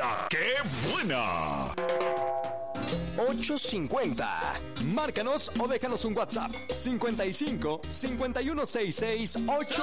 ¡La qué buena! 850. Márcanos o déjanos un WhatsApp. 55 5166 8